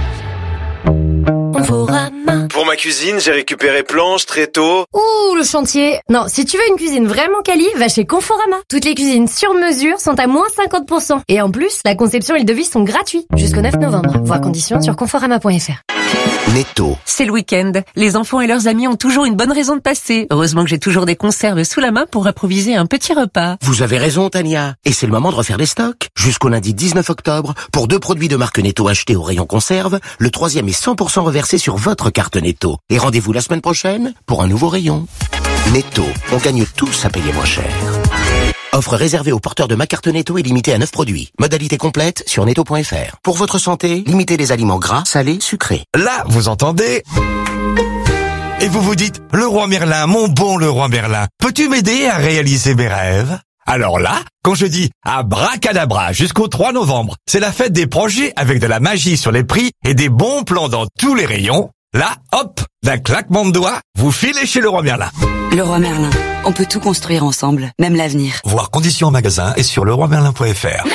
Pour ma cuisine, j'ai récupéré planches, tréteaux. Ouh, le chantier. Non, si tu veux une cuisine vraiment quali, va chez Conforama. Toutes les cuisines sur mesure sont à moins 50%. Et en plus, la conception et le devis sont gratuits jusqu'au 9 novembre. Voir conditions sur conforama.fr. Netto. C'est le week-end. Les enfants et leurs amis ont toujours une bonne raison de passer. Heureusement que j'ai toujours des conserves sous la main pour improviser un petit repas. Vous avez raison, Tania. Et c'est le moment de refaire les stocks. Jusqu'au lundi 19 octobre, pour 2 produits de marque Netto achetés au rayon conserve, le 3e est 100% reversé sur votre carte Netto. Et rendez-vous la semaine prochaine pour un nouveau rayon. Netto, on gagne tous à payer moins cher. Offre réservée aux porteurs de ma carte Netto et limitée à 9 produits. Modalité complète sur netto.fr. Pour votre santé, limitez les aliments gras, salés, sucrés. Là, vous entendez ? Et vous vous dites, Leroy Merlin, mon bon Leroy Merlin, peux-tu m'aider à réaliser mes rêves ? Alors là, quand je dis abracadabra jusqu'au 3 novembre, c'est la fête des projets avec de la magie sur les prix et des bons plans dans tous les rayons. Là, hop, d'un claquement de doigts, vous filez chez Leroy Merlin. Leroy Merlin, on peut tout construire ensemble, même l'avenir. Voir conditions en magasin et sur leroymerlin.fr.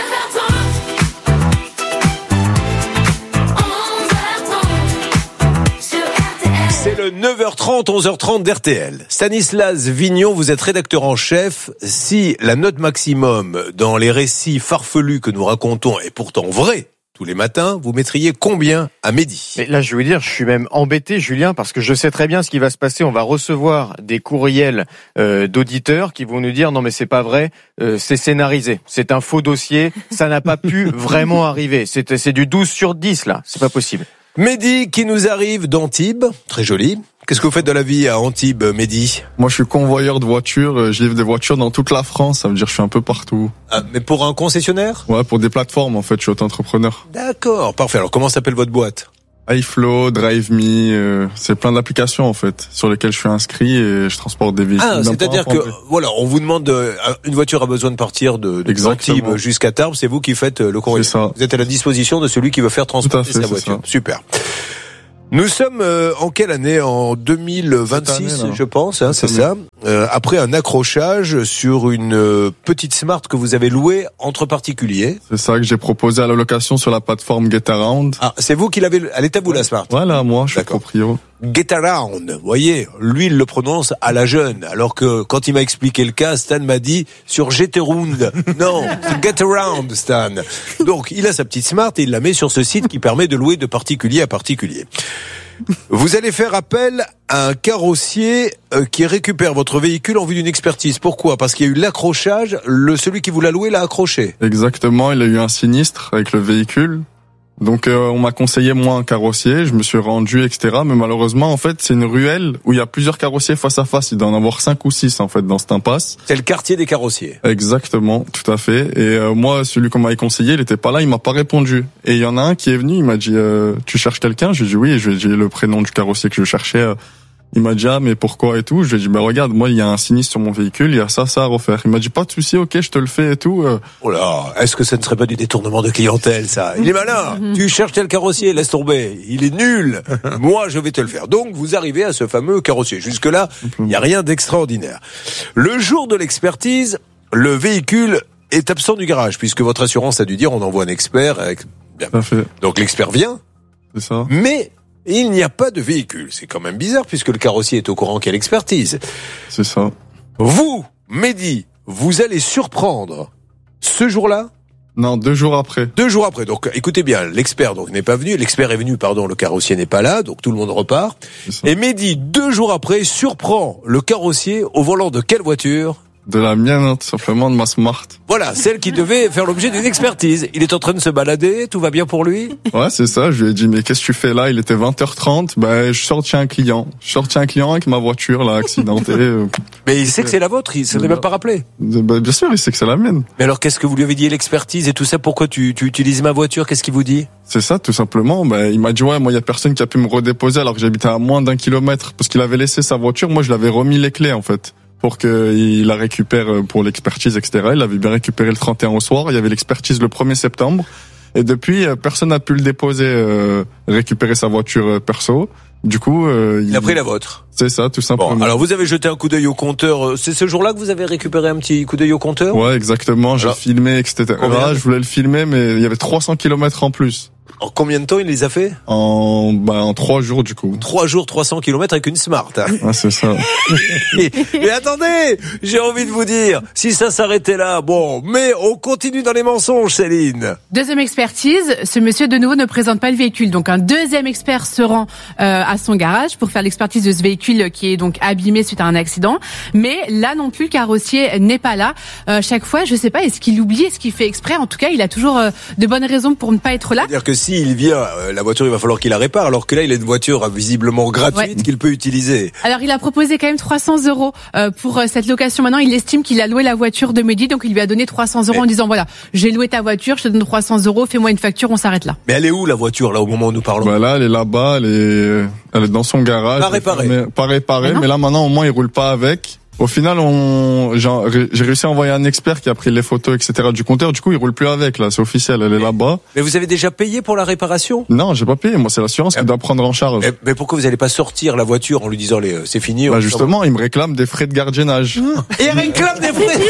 C'est le 9h30, 11h30 d'RTL. Stanislas Vignon, vous êtes rédacteur en chef. Si la note maximum dans les récits farfelus que nous racontons est pourtant vraie, tous les matins, vous mettriez combien à midi ? Mais là, je vais vous dire, je suis même embêté, Julien, parce que je sais très bien ce qui va se passer. On va recevoir des courriels d'auditeurs qui vont nous dire non mais c'est pas vrai, c'est scénarisé, c'est un faux dossier, ça n'a pas pu vraiment arriver. C'est du 12 sur 10 là, c'est pas possible. Mehdi qui nous arrive d'Antibes, très joli. Qu'est-ce que vous faites de la vie à Antibes, Mehdi ? Moi, je suis convoyeur de voitures. Je livre des voitures dans toute la France. Ça veut dire que je suis un peu partout. Ah, mais pour un concessionnaire ? Ouais, pour des plateformes, en fait. Je suis auto-entrepreneur. D'accord, parfait. Alors, comment s'appelle votre boîte ? iFlow, DriveMe, c'est plein d'applications, en fait, sur lesquelles je suis inscrit et je transporte des véhicules. Ah, c'est-à-dire que, voilà, on vous demande, une voiture a besoin de partir de Antibes jusqu'à Tarbes. C'est vous qui faites le courrier. C'est ça. Vous êtes à la disposition de celui qui veut faire transporter sa voiture. Super. Nous sommes en quelle année ? En 2026, je pense, hein, c'est ça. Après un accrochage sur une petite Smart que vous avez louée entre particuliers. C'est ça que j'ai proposé à la location sur la plateforme GetAround. Ah, c'est vous qui l'avez. Elle est à vous la Smart ? Voilà, moi, je suis proprio. get around. Vous voyez, lui, il le prononce à la jeune. Alors que quand il m'a expliqué le cas, Stan m'a dit sur get around. Non, c'est get around, Stan. Donc, il a sa petite Smart et il la met sur ce site qui permet de louer de particulier à particulier. Vous allez faire appel à un carrossier qui récupère votre véhicule en vue d'une expertise. Pourquoi ? Parce qu'il y a eu l'accrochage, celui qui vous l'a loué l'a accroché. Exactement, il a eu un sinistre avec le véhicule. Donc on m'a conseillé moi un carrossier, je me suis rendu, etc. Mais malheureusement, en fait, c'est une ruelle où il y a plusieurs carrossiers face à face. Il doit en avoir 5 ou 6 en fait dans cette impasse. C'est le quartier des carrossiers. Exactement, tout à fait. Et moi, celui qu'on m'avait conseillé, il était pas là, il m'a pas répondu. Et il y en a un qui est venu, il m'a dit tu cherches quelqu'un ? Je lui ai dit oui, et je lui ai dit le prénom du carrossier que je cherchais. Il m'a dit mais pourquoi et tout. Je lui ai dit regarde, moi il y a un sinistre sur mon véhicule, il y a ça à refaire. Il m'a dit pas de souci, ok, je te le fais et tout. Oh là, est-ce que ça ne serait pas du détournement de clientèle ça ? Il est malin. Tu cherches tel carrossier, laisse tomber. Il est nul. Moi je vais te le faire. Donc vous arrivez à ce fameux carrossier. Jusque là, il n'y a rien d'extraordinaire. Le jour de l'expertise, le véhicule est absent du garage puisque votre assurance a dû dire on envoie un expert. Bien. Donc l'expert vient. C'est ça. Mais il n'y a pas de véhicule. C'est quand même bizarre puisque le carrossier est au courant qu'il y a l'expertise. C'est ça. Vous, Mehdi, vous allez surprendre ce jour-là ? Non, 2 jours après. 2 jours après. Donc, écoutez bien, l'expert donc n'est pas venu. L'expert est venu, le carrossier n'est pas là. Donc, tout le monde repart. Et Mehdi, 2 jours après, surprend le carrossier au volant de quelle voiture ? De la mienne, tout simplement, de ma Smart. Voilà, celle qui devait faire l'objet d'une expertise. Il est en train de se balader, tout va bien pour lui ? Ouais, c'est ça. Je lui ai dit, mais qu'est-ce que tu fais là ? Il était 20h30. Je sortais un client. Avec ma voiture, là, accidentée. Mais il sait que c'est la vôtre, il se l'est même pas rappelé. Bien sûr, il sait que c'est la mienne. Mais alors, qu'est-ce que vous lui avez dit, l'expertise et tout ça ? Pourquoi tu utilises ma voiture ? Qu'est-ce qu'il vous dit ? C'est ça, tout simplement. Il m'a dit, ouais, moi, il y a personne qui a pu me redéposer alors que j'habitais à moins d'1 kilomètre. Parce qu'il avait laissé sa voiture. Moi, je l'avais remis les clés, en fait, pour qu'il la récupère pour l'expertise, etc. Il avait bien récupéré le 31 au soir. Il y avait l'expertise le 1er septembre. Et depuis, personne n'a pu le déposer, récupérer sa voiture perso. Du coup, il a pris la vôtre. C'est ça, tout simplement. Bon, alors vous avez jeté un coup d'œil au compteur. C'est ce jour-là que vous avez récupéré un petit coup d'œil au compteur ? Ouais, exactement. J'ai filmé, etc. Je voulais le filmer, mais il y avait 300 kilomètres en plus. En combien de temps il les a fait ? En 3 jours, du coup. 3 jours, 300 kilomètres avec une Smart. Hein. Ah, c'est ça. Mais attendez, j'ai envie de vous dire, si ça s'arrêtait là, mais on continue dans les mensonges, Céline. Deuxième expertise, ce monsieur de nouveau ne présente pas le véhicule. Donc un deuxième expert se rend à son garage pour faire l'expertise de ce véhicule qui est donc abîmé suite à un accident. Mais là non plus, le carrossier n'est pas là. Chaque fois, je sais pas, est-ce qu'il oublie, est-ce qu'il fait exprès ? En tout cas, il a toujours de bonnes raisons pour ne pas être là. C'est-à-dire que s'il vient, la voiture, il va falloir qu'il la répare, alors que là, il a une voiture visiblement gratuite qu'il peut utiliser. Alors, il a proposé quand même 300 € pour cette location. Maintenant, il estime qu'il a loué la voiture de Mehdi, donc il lui a donné 300 € en disant, voilà, j'ai loué ta voiture, je te donne 300 €, fais-moi une facture, on s'arrête là. Mais elle est où, la voiture, là, au moment où nous parlons ? Là, elle est là-bas, elle est dans son garage. Pas réparée, mais là, maintenant, au moins, il roule pas avec. Au final, j'ai réussi à envoyer un expert qui a pris les photos, etc. du compteur. Du coup, il roule plus avec, là. C'est officiel, elle est là-bas. Mais vous avez déjà payé pour la réparation ? Non, j'ai pas payé. Moi, c'est l'assurance qui doit prendre en charge. Mais pourquoi vous n'allez pas sortir la voiture en lui disant, c'est fini? Justement, il me réclame des frais de gardiennage. Et il réclame des frais!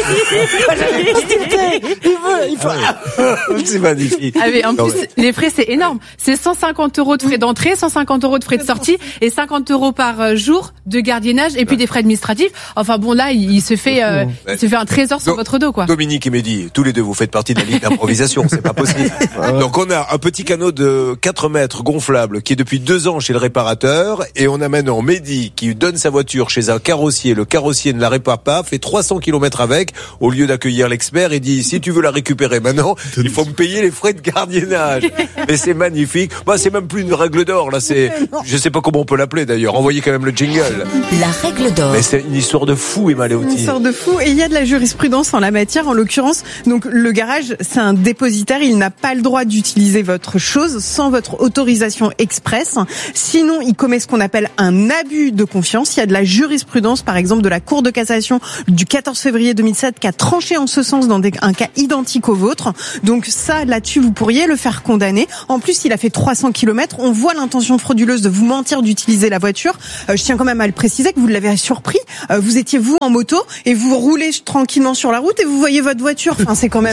Il veut. C'est magnifique. Ah, mais en plus, les frais, c'est énorme. C'est 150 € de frais d'entrée, 150 € de frais de sortie et 50 € par jour de gardiennage et puis des frais administratifs. Enfin, là, il se fait un trésor sur votre dos, quoi. Dominique et Mehdi, tous les deux, vous faites partie de la ligue d'improvisation, c'est pas possible. Donc, on a un petit canot de 4 mètres gonflable qui est depuis 2 ans chez le réparateur, et on a maintenant Mehdi qui donne sa voiture chez un carrossier. Le carrossier ne la répare pas, fait 300 km avec, au lieu d'accueillir l'expert, et dit, si tu veux la récupérer maintenant, il faut me payer les frais de gardiennage. Mais c'est magnifique. C'est même plus une règle d'or, là, je sais pas comment on peut l'appeler d'ailleurs. Envoyez quand même le jingle. La règle d'or. Mais c'est une histoire de fou, Emma Léoty. Une sorte de fou. Et il y a de la jurisprudence en la matière, en l'occurrence. Donc, le garage, c'est un dépositaire. Il n'a pas le droit d'utiliser votre chose sans votre autorisation expresse. Sinon, il commet ce qu'on appelle un abus de confiance. Il y a de la jurisprudence, par exemple, de la Cour de cassation du 14 février 2007 qui a tranché en ce sens dans un cas identique au vôtre. Donc ça, là-dessus, vous pourriez le faire condamner. En plus, il a fait 300 km. On voit l'intention frauduleuse de vous mentir, d'utiliser la voiture. Je tiens quand même à le préciser que vous l'avez surpris. Vous étiez vous en moto et vous roulez tranquillement sur la route et vous voyez votre voiture. Enfin, c'est quand même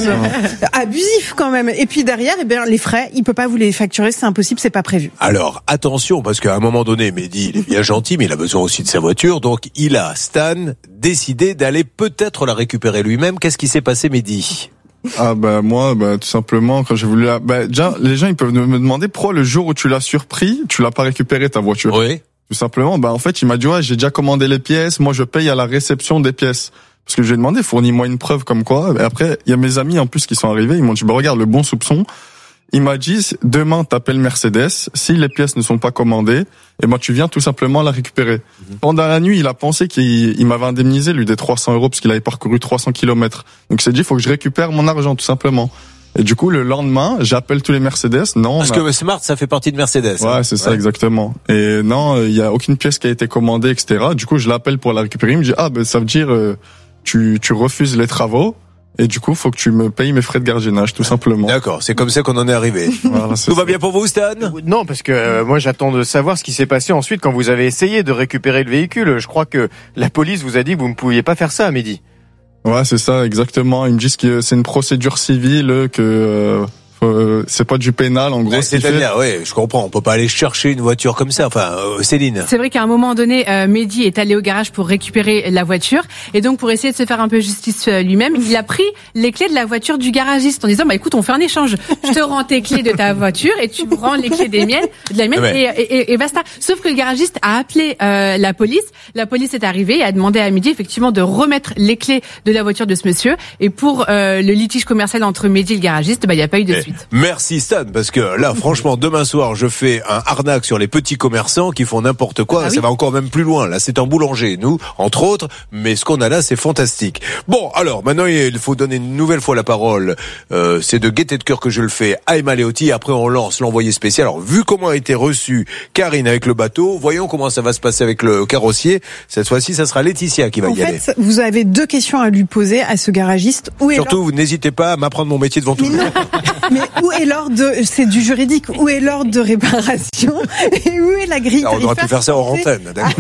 abusif quand même. Et puis derrière, eh bien, les frais, il peut pas vous les facturer, c'est impossible, c'est pas prévu. Alors, attention, parce qu'à un moment donné, Mehdi, il est bien gentil, mais il a besoin aussi de sa voiture. Donc, il a, Stan, décidé d'aller peut-être la récupérer lui-même. Qu'est-ce qui s'est passé, Mehdi ? Moi, tout simplement, quand j'ai voulu déjà, les gens, ils peuvent me demander pourquoi le jour où tu l'as surpris, tu l'as pas récupéré ta voiture. Oui. Tout simplement, en fait, il m'a dit, j'ai déjà commandé les pièces, moi je paye à la réception des pièces. Parce que je lui ai demandé, fournis-moi une preuve comme quoi. Et après, il y a mes amis en plus qui sont arrivés, ils m'ont dit, regarde, le bon soupçon. Il m'a dit, demain, t'appelles Mercedes, si les pièces ne sont pas commandées, tu viens tout simplement la récupérer. Pendant la nuit, il a pensé qu'il m'avait indemnisé, lui, des 300 € parce qu'il avait parcouru 300 km. Donc il s'est dit, il faut que je récupère mon argent, tout simplement. Et du coup, le lendemain, j'appelle tous les Mercedes. Non. Parce que Smart, ça fait partie de Mercedes. Ouais, c'est ça, exactement. Et non, il y a aucune pièce qui a été commandée, etc. Du coup, je l'appelle pour la récupérer. Il me dit, ça veut dire, tu refuses les travaux. Et du coup, faut que tu me payes mes frais de gardiennage, tout simplement. D'accord, c'est comme ça qu'on en est arrivé. Voilà, tout va bien pour vous, Stan ? Non, parce que moi j'attends de savoir ce qui s'est passé ensuite quand vous avez essayé de récupérer le véhicule. Je crois que la police vous a dit que vous ne pouviez pas faire ça, Mehdi. Ouais, c'est ça, exactement. Ils me disent que c'est une procédure civile, que c'est pas du pénal, en gros. C'est-à-dire, oui, je comprends. On peut pas aller chercher une voiture comme ça. Enfin, Céline. C'est vrai qu'à un moment donné, Mehdi est allé au garage pour récupérer la voiture. Et donc, pour essayer de se faire un peu justice lui-même, il a pris les clés de la voiture du garagiste en disant, écoute, on fait un échange. Je te rends tes clés de ta voiture et tu me rends les clés de la mienne et basta. Sauf que le garagiste a appelé la police. La police est arrivée et a demandé à Mehdi, effectivement, de remettre les clés de la voiture de ce monsieur. Et pour le litige commercial entre Mehdi et le garagiste, il n'y a pas eu de suite. Merci Stan, parce que là, franchement, demain soir, je fais un arnaque sur les petits commerçants qui font n'importe quoi. Ça va encore même plus loin. Là, c'est un boulanger, nous, entre autres. Mais ce qu'on a là, c'est fantastique. Bon, alors, maintenant, il faut donner une nouvelle fois la parole. C'est de gaieté de cœur que je le fais à Emma Leotti. Après, on lance l'envoyé spécial. Alors, vu comment a été reçue Karine avec le bateau, voyons comment ça va se passer avec le carrossier. Cette fois-ci, ça sera Laetitia qui va y aller. En fait, vous avez 2 questions à lui poser à ce garagiste. Surtout, vous n'hésitez pas à m'apprendre mon métier devant tout le monde. Mais où est l'ordre c'est du juridique, où est l'ordre de réparation et où est la grille tarifaire? On aurait pu faire ça hors antenne.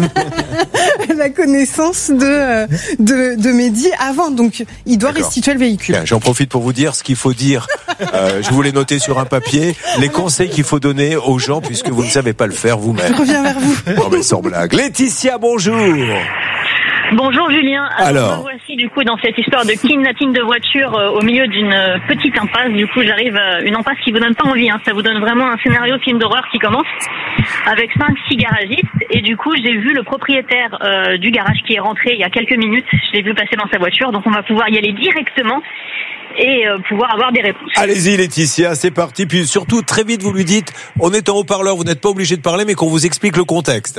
La connaissance de Mehdi avant, donc il doit restituer le véhicule. Bien, j'en profite pour vous dire ce qu'il faut dire. Je voulais noter sur un papier les conseils qu'il faut donner aux gens puisque vous ne savez pas le faire vous-même. Je reviens vers vous. Non mais sans blague. Laetitia, bonjour. Bonjour Julien. Alors, me voici du coup dans cette histoire de kidnapping de voiture au milieu d'une petite impasse. Du coup, j'arrive à une impasse qui vous donne pas envie. Ça vous donne vraiment un scénario film d'horreur qui commence avec 5-6 garagistes. Et du coup, j'ai vu le propriétaire du garage qui est rentré il y a quelques minutes. Je l'ai vu passer dans sa voiture. Donc, on va pouvoir y aller directement et pouvoir avoir des réponses. Allez-y Laetitia, c'est parti. Puis surtout, très vite, vous lui dites, on est en haut-parleur, vous n'êtes pas obligé de parler, mais qu'on vous explique le contexte.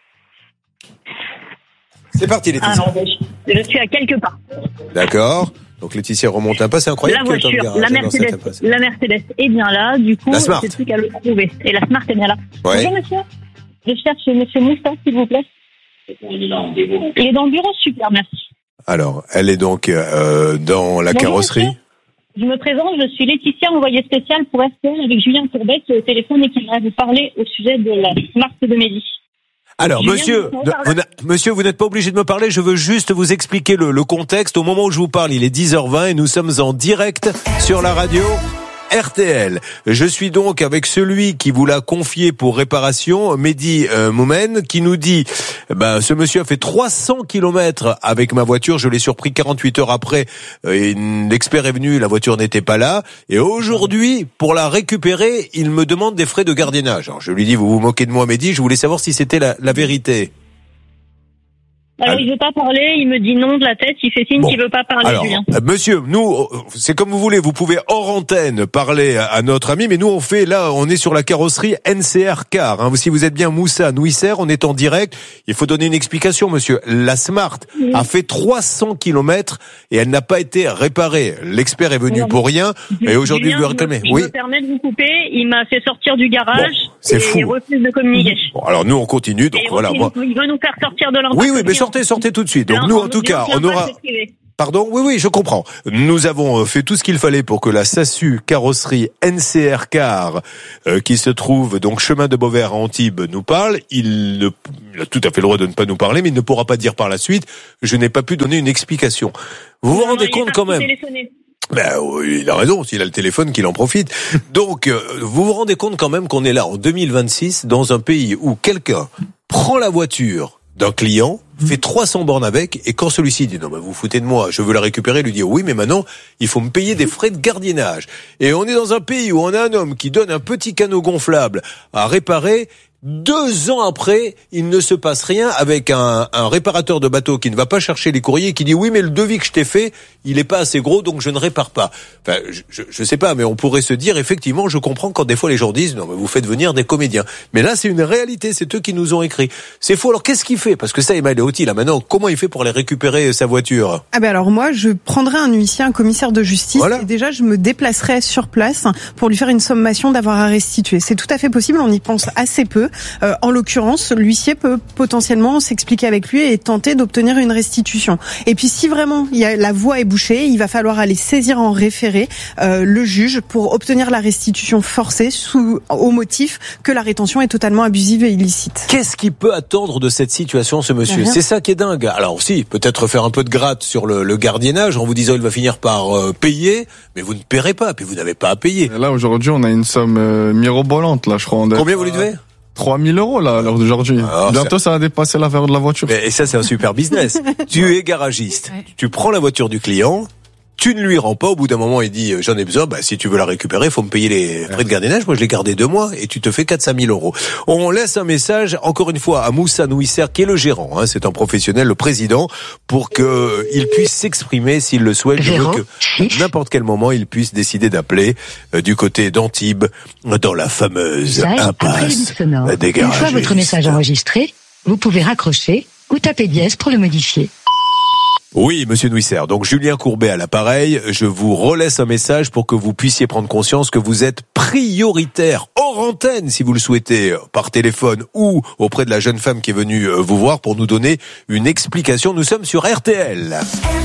C'est parti Laetitia. Alors, je suis à quelques pas. D'accord. Donc Laetitia remonte un pas, c'est incroyable. La voiture, la Mercedes est bien là. Du coup, c'est plus qu'à le trouver. Et la Smart est bien là. Ouais. Bonjour monsieur. Je cherche monsieur Moussa, s'il vous plaît. Il est dans le bureau, super, merci. Alors, elle est donc dans la carrosserie. Monsieur. Je me présente, je suis Laetitia, envoyée spéciale pour RTL avec Julien Courbet au téléphone et qui va vous parler au sujet de la Smart de Mehdi. Alors, monsieur, vous n'êtes pas obligé de me parler, je veux juste vous expliquer le contexte. Au moment où je vous parle, il est 10h20 et nous sommes en direct sur la radio RTL. Je suis donc avec celui qui vous l'a confié pour réparation, Mehdi Moumen, qui nous dit, ce monsieur a fait 300 km avec ma voiture, je l'ai surpris 48 heures après, l'expert est venu, la voiture n'était pas là, et aujourd'hui, pour la récupérer, il me demande des frais de gardiennage. Alors je lui dis, vous vous moquez de moi Mehdi, je voulais savoir si c'était la vérité. Alors, il veut pas parler, il me dit non de la tête, il fait signe qu'il veut pas parler, alors, Julien. Monsieur, nous, c'est comme vous voulez, vous pouvez hors antenne parler à notre ami, mais nous on est sur la carrosserie NCR Car. Si vous êtes bien Moussa Nouisser, on est en direct. Il faut donner une explication, monsieur. La Smart a fait 300 km et elle n'a pas été réparée. L'expert est venu pour rien, et aujourd'hui il veut réclamer. Je me permets de vous couper, il m'a fait sortir du garage et il refuse de communiquer. Bon, alors nous on continue, donc voilà. Il veut nous faire sortir de l'entreprise. Oui, mais sortez tout de suite. Donc nous, en tout cas, on aura... Pardon ? Oui, je comprends. Nous avons fait tout ce qu'il fallait pour que la SASU carrosserie NCR Car, qui se trouve donc chemin de Beauvais à Antibes, nous parle. Il a tout à fait le droit de ne pas nous parler, mais il ne pourra pas dire par la suite « je n'ai pas pu donner une explication ». Vous vous rendez compte quand même ? Ben oui, il a raison, s'il a le téléphone, qu'il en profite. Donc, vous vous rendez compte quand même qu'on est là en 2026, dans un pays où quelqu'un prend la voiture d'un client, fait 300 bornes avec, et quand celui-ci dit « non, mais vous foutez de moi, je veux la récupérer », lui dit « oui, mais maintenant, il faut me payer des frais de gardiennage ». Et on est dans un pays où on a un homme qui donne un petit canot gonflable à réparer. 2 ans après, il ne se passe rien avec un réparateur de bateau qui ne va pas chercher les courriers et qui dit oui, mais le devis que je t'ai fait, il est pas assez gros, donc je ne répare pas. Enfin, je sais pas, mais on pourrait se dire effectivement, je comprends quand des fois les gens disent non, mais vous faites venir des comédiens. Mais là, c'est une réalité, c'est eux qui nous ont écrit. C'est faux. Alors qu'est-ce qu'il fait ? Parce que ça, Emma Leotti, là maintenant, comment il fait pour aller récupérer sa voiture ? Ah ben alors moi, je prendrais un huissier, un commissaire de justice, et déjà je me déplacerais sur place pour lui faire une sommation d'avoir à restituer. C'est tout à fait possible, on y pense assez peu. En l'occurrence, l'huissier peut potentiellement s'expliquer avec lui et tenter d'obtenir une restitution. Et puis si vraiment la voie est bouchée, il va falloir aller saisir en référé le juge pour obtenir la restitution forcée au motif que la rétention est totalement abusive et illicite. Qu'est-ce qui peut attendre de cette situation, ce monsieur ? C'est ça qui est dingue. Alors si, peut-être faire un peu de gratte sur le gardiennage en vous disant il va finir par payer, mais vous ne paierez pas, puis vous n'avez pas à payer. Et là aujourd'hui, on a une somme mirobolante, là, je crois. Combien vous lui devez ? 3 000 € là, à l'heure d'aujourd'hui. Bientôt, ça va dépasser la valeur de la voiture. Et ça, c'est un super business. Tu es garagiste. Tu prends la voiture du client. Tu ne lui rends pas, au bout d'un moment, il dit, j'en ai besoin, si tu veux la récupérer, faut me payer les frais de gardiennage. Moi, je l'ai gardé 2 mois et tu te fais 400 000 €. On laisse un message, encore une fois, à Moussa Nouisser, qui est le gérant, c'est un professionnel, le président, pour que il puisse s'exprimer s'il le souhaite. Je veux que n'importe quel moment, il puisse décider d'appeler du côté d'Antibes, dans la fameuse impasse des garagistes. Une fois votre message enregistré, vous pouvez raccrocher ou taper dièse pour le modifier. Oui, monsieur Nouisser. Donc, Julien Courbet à l'appareil. Je vous relaisse un message pour que vous puissiez prendre conscience que vous êtes prioritaire hors antenne, si vous le souhaitez, par téléphone ou auprès de la jeune femme qui est venue vous voir pour nous donner une explication. Nous sommes sur RTL.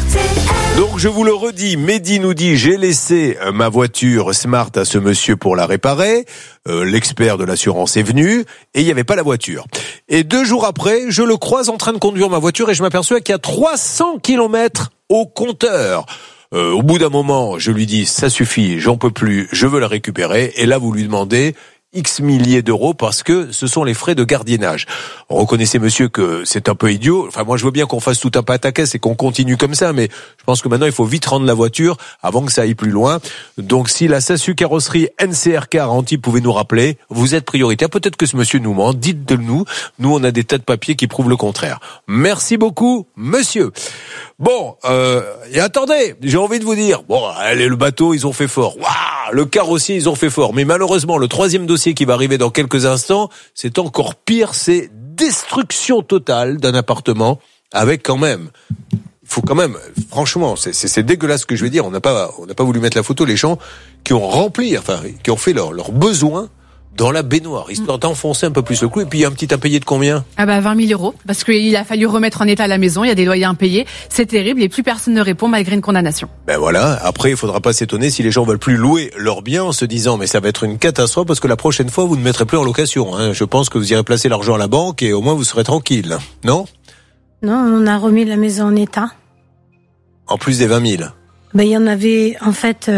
Donc, je vous le redis, Mehdi nous dit, j'ai laissé ma voiture Smart à ce monsieur pour la réparer. L'expert de l'assurance est venu et il n'y avait pas la voiture. Et 2 jours après, je le croise en train de conduire ma voiture et je m'aperçois qu'il y a 300 kilomètres au compteur. Au bout d'un moment, je lui dis, ça suffit, j'en peux plus, je veux la récupérer. Et là, vous lui demandez X milliers d'euros parce que ce sont les frais de gardiennage. Reconnaissez, monsieur, que c'est un peu idiot. Enfin, moi, je veux bien qu'on fasse tout un pataquès et qu'on continue comme ça, mais je pense que maintenant, il faut vite rendre la voiture avant que ça aille plus loin. Donc, si la SASU carrosserie NCR Car Antibes pouvait nous rappeler, vous êtes prioritaire. Peut-être que ce monsieur nous ment. Dites-le nous. Nous, on a des tas de papiers qui prouvent le contraire. Merci beaucoup, monsieur. Bon, et attendez, j'ai envie de vous dire, bon, allez, le bateau, ils ont fait fort. Waouh, le carrossier, ils ont fait fort. Mais malheureusement, le 3e dossier qui va arriver dans quelques instants, c'est encore pire, c'est destruction totale d'un appartement avec quand même, il faut quand même, franchement, c'est dégueulasse ce que je vais dire, on n'a pas voulu mettre la photo, les gens qui ont rempli, enfin, qui ont fait leurs besoins dans la baignoire, histoire d'enfoncer un peu plus le clou. Et puis, il y a un petit impayé de combien ? 20 000 €, parce qu'il a fallu remettre en état la maison, il y a des loyers impayés, c'est terrible, et plus personne ne répond malgré une condamnation. Voilà, après, il faudra pas s'étonner si les gens veulent plus louer leurs biens en se disant, mais ça va être une catastrophe, parce que la prochaine fois, vous ne mettrez plus en location. Je pense que vous irez placer l'argent à la banque, et au moins, vous serez tranquille. Non ? Non, on a remis la maison en état. En plus des 20 000 ? Il y en avait, en fait...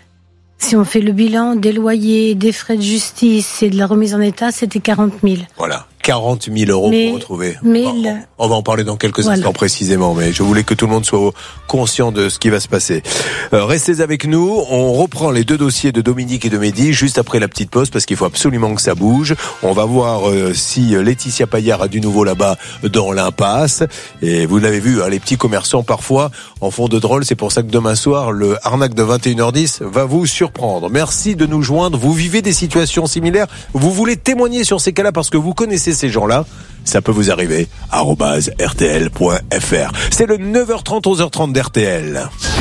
Si on fait le bilan des loyers, des frais de justice et de la remise en état, c'était 40 000. Voilà, 40 000 € pour retrouver. On va en parler dans quelques instants précisément, mais je voulais que tout le monde soit conscient de ce qui va se passer. Restez avec nous, on reprend les 2 dossiers de Dominique et de Mehdi juste après la petite pause parce qu'il faut absolument que ça bouge. On va voir si Laetitia Paillard a du nouveau là-bas dans l'impasse. Et vous l'avez vu, les petits commerçants parfois en font de drôles. C'est pour ça que demain soir, le arnaque de 21h10 va vous surprendre. Merci de nous joindre. Vous vivez des situations similaires. Vous voulez témoigner sur ces cas-là parce que vous connaissez ces gens-là. Ça peut vous arriver. @rtl.fr. C'est le 9h30, 11h30 d'RTL.